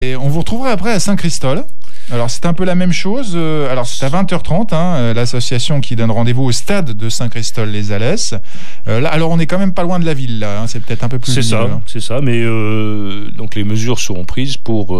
Et on vous retrouvera après à Saint-Christol. Alors c'est un peu la même chose. Alors c'est à 20h30, l'association qui donne rendez-vous au stade de Saint-Christol-les-Alès. Là, alors on est quand même pas loin de la ville, là. C'est peut-être un peu plus. C'est ça. Mais donc les mesures seront prises pour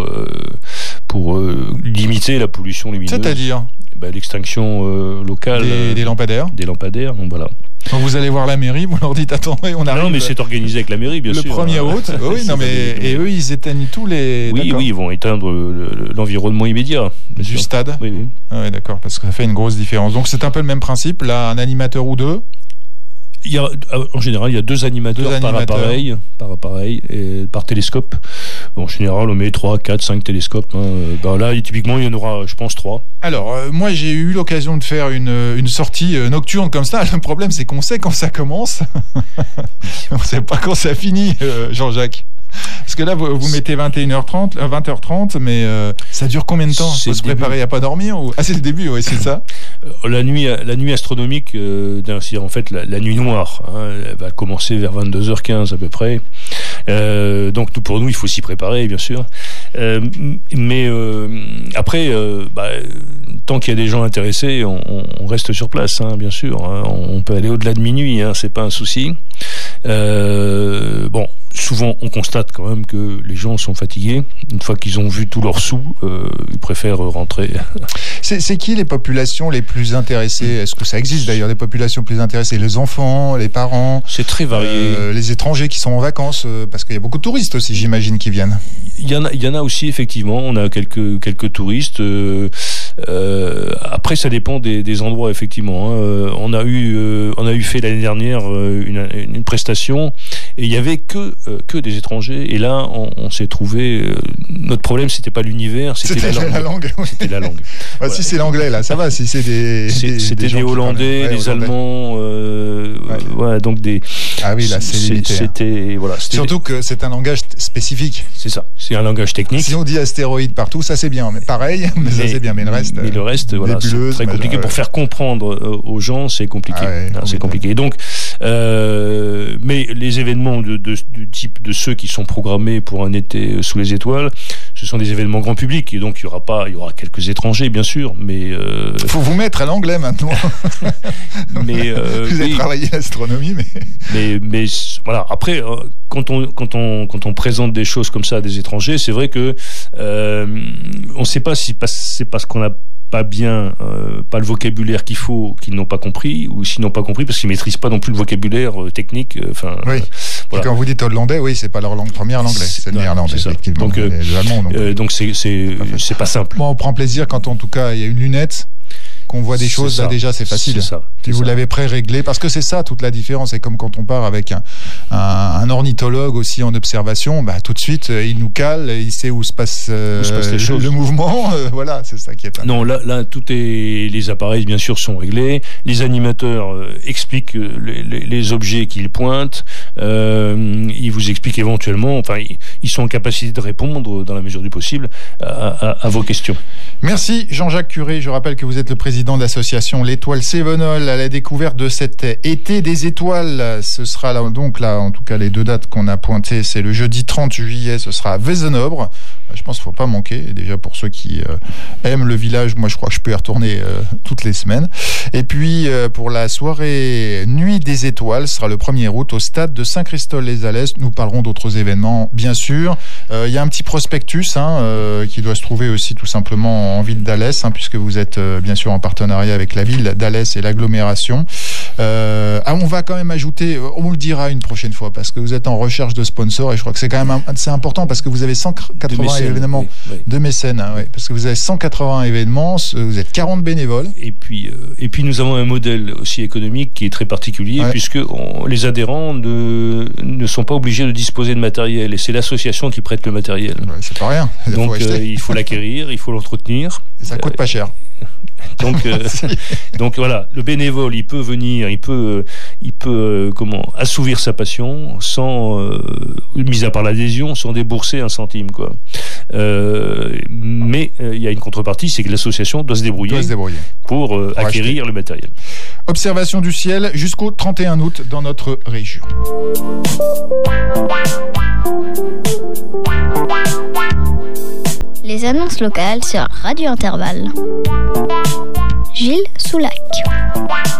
limiter la pollution lumineuse. C'est-à-dire l'extinction locale des lampadaires. Des lampadaires. Donc voilà. Quand vous allez voir la mairie, vous leur dites attendez, on arrive. Non, mais c'est organisé avec la mairie, bien sûr. Le 1er août. Oui, non, mais et eux, ils éteignent tous les. Oui, ils vont éteindre l'environnement immédiat du stade. Oui. Ah ouais, d'accord, parce que ça fait une grosse différence. Donc c'est un peu le même principe. Là, un animateur ou deux. En général, il y a deux animateurs par appareil, par télescope. En général, on met 3, 4, 5 télescopes. Là, typiquement, il y en aura, je pense, 3. Alors, moi, j'ai eu l'occasion de faire une sortie nocturne comme ça. Le problème, c'est qu'on sait quand ça commence. On ne sait pas quand ça finit, Jean-Jacques. Parce que là, vous mettez 21h30, 20h30, mais ça dure combien de temps ? Il faut se préparer à pas dormir ou... Ah, c'est le début, oui, c'est ça. La nuit astronomique, c'est en fait la nuit noire. Elle va commencer vers 22h15 à peu près. Donc pour nous, il faut s'y préparer, bien sûr. Mais après, tant qu'il y a des gens intéressés, on reste sur place, bien sûr. On peut aller au-delà de minuit, c'est pas un souci. Souvent, on constate quand même que les gens sont fatigués. Une fois qu'ils ont vu tous leurs sous, ils préfèrent rentrer. C'est qui les populations les plus intéressées ? Est-ce que ça existe d'ailleurs des populations plus intéressées ? Les enfants, les parents ? C'est très varié. Les étrangers qui sont en vacances, parce qu'il y a beaucoup de touristes aussi, j'imagine, qui viennent. Il y en a aussi, effectivement. On a quelques touristes. Après, ça dépend des endroits, effectivement. On a eu fait l'année dernière une prestation et il y avait que des étrangers. Et là, on s'est trouvé. Notre problème, c'était pas l'univers, c'était la langue. C'était la langue. Voilà. Si c'est l'anglais, là, ça va. Si c'est c'était des Hollandais, des Allemands. Donc des. Ah oui, là, c'est limité. C'était surtout que c'est un langage spécifique. C'est ça. C'est un langage technique. Si on dit astéroïde partout, ça c'est bien. Mais pareil, ça c'est bien. Mais le reste, c'est très compliqué. Pour faire comprendre aux gens, c'est compliqué. C'est compliqué. Donc, mais les événements du type de ceux qui sont programmés pour un été sous les étoiles, ce sont des événements grand public. Et donc, il y aura quelques étrangers, bien sûr. Mais faut vous mettre à l'anglais maintenant. Mais vous avez travaillé l'astronomie, mais voilà. Après, quand on présente des choses comme ça à des étrangers, c'est vrai que on ne sait pas si c'est parce qu'on n'a pas le vocabulaire qu'il faut, qu'ils n'ont pas compris, ou s'ils n'ont pas compris parce qu'ils maîtrisent pas non plus le vocabulaire technique. Oui. Voilà. Et quand vous dites hollandais, oui, c'est pas leur langue première, l'anglais, c'est le néerlandais, effectivement. Donc, donc c'est pas simple. Moi, on prend plaisir quand, en tout cas, il y a une lunette, qu'on voit des choses, là déjà c'est facile. Si vous l'avez pré-réglé, parce que c'est ça toute la différence. C'est comme quand on part avec un ornithologue aussi en observation, tout de suite il nous cale, il sait où se passe les choses. Le mouvement, voilà, c'est ça qui est. Non, là les appareils bien sûr sont réglés. Les animateurs expliquent les objets qu'ils pointent. Ils vous expliquent éventuellement. Enfin, ils sont en capacité de répondre dans la mesure du possible à vos questions. Merci Jean-Jacques Curé. Je rappelle que vous êtes le président de l'association L'Étoile Cévenol à la découverte de cet été des étoiles. Ce sera là, donc là, en tout cas, les deux dates qu'on a pointées, c'est le jeudi 30 juillet, ce sera à Vezenobre. Je pense qu'il ne faut pas manquer. Déjà pour ceux qui aiment le village, moi je crois que je peux y retourner toutes les semaines. Et puis pour la soirée Nuit des étoiles, ce sera le 1er août au stade de Saint-Christol-les-Alès. Nous parlerons d'autres événements, bien sûr. Il y a un petit prospectus qui doit se trouver aussi tout simplement en ville d'Alès, puisque vous êtes bien sûr en partenariat avec la ville d'Alès et l'agglomération. On va quand même ajouter, on le dira une prochaine fois, parce que vous êtes en recherche de sponsors et je crois que c'est quand même c'est important parce que vous avez 180 événements de mécènes, parce que vous avez 180 événements, vous êtes 40 bénévoles. Et puis nous avons un modèle aussi économique qui est très particulier, puisque les adhérents ne sont pas obligés de disposer de matériel et c'est l'association qui prête le matériel. C'est pas rien. Donc il faut l'acquérir, il faut l'entretenir. Et ça coûte pas cher. Donc voilà, le bénévole, il peut venir, il peut assouvir sa passion sans, mis à part l'adhésion, sans débourser un centime, quoi. Mais il y a une contrepartie, c'est que l'association doit se débrouiller pour acquérir le matériel. Observation du ciel jusqu'au 31 août dans notre région. Les annonces locales sur Radio Intervalle. Gilles Soulac.